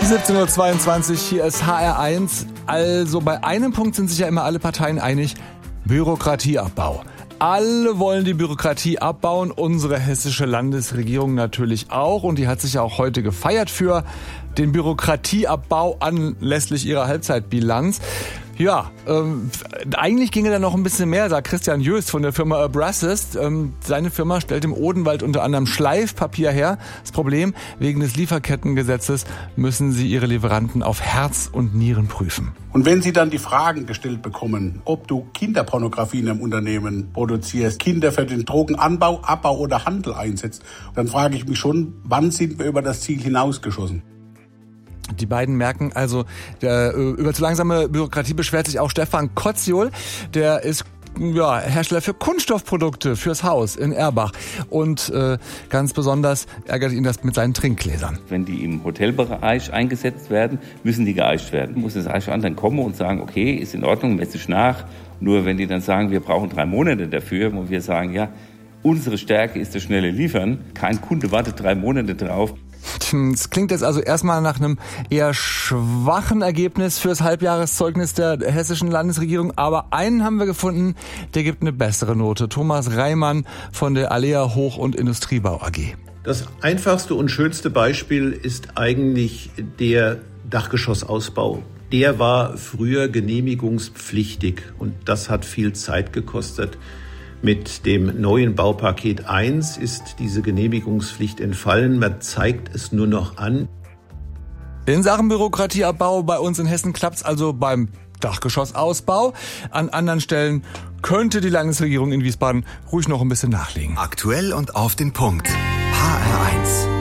17:22 Uhr, hier ist HR1. Also bei einem Punkt sind sich ja immer alle Parteien einig: Bürokratieabbau. Alle wollen die Bürokratie abbauen, unsere hessische Landesregierung natürlich auch. Und die hat sich ja auch heute gefeiert für den Bürokratieabbau anlässlich ihrer Halbzeitbilanz. Ja, eigentlich ginge da noch ein bisschen mehr, sagt Christian Jöst von der Firma Abrasist. Seine Firma stellt im Odenwald unter anderem Schleifpapier her. Das Problem: wegen des Lieferkettengesetzes müssen sie ihre Lieferanten auf Herz und Nieren prüfen. Und wenn Sie dann die Fragen gestellt bekommen, ob du Kinderpornografie in einem Unternehmen produzierst, Kinder für den Drogenanbau, Abbau oder Handel einsetzt, dann frage ich mich schon, wann sind wir über das Ziel hinausgeschossen? Die beiden merken also, über zu langsame Bürokratie beschwert sich auch Stefan Kotziol. Der ist Hersteller für Kunststoffprodukte fürs Haus in Erbach. Und ganz besonders ärgert ihn das mit seinen Trinkgläsern. Wenn die im Hotelbereich eingesetzt werden, müssen die geeicht werden. Muss das Eichamt dann kommen und sagen, okay, ist in Ordnung, messe ich nach. Nur wenn die dann sagen, wir brauchen 3 Monate dafür, wo wir sagen, ja, unsere Stärke ist das schnelle Liefern. Kein Kunde wartet 3 Monate drauf. Es klingt jetzt also erstmal nach einem eher schwachen Ergebnis fürs Halbjahreszeugnis der hessischen Landesregierung. Aber einen haben wir gefunden, der gibt eine bessere Note. Thomas Reimann von der Alea Hoch- und Industriebau AG. Das einfachste und schönste Beispiel ist eigentlich der Dachgeschossausbau. Der war früher genehmigungspflichtig und das hat viel Zeit gekostet. Mit dem neuen Baupaket 1 ist diese Genehmigungspflicht entfallen. Man zeigt es nur noch an. In Sachen Bürokratieabbau bei uns in Hessen klappt's also beim Dachgeschossausbau. An anderen Stellen könnte die Landesregierung in Wiesbaden ruhig noch ein bisschen nachlegen. Aktuell und auf den Punkt. HR1.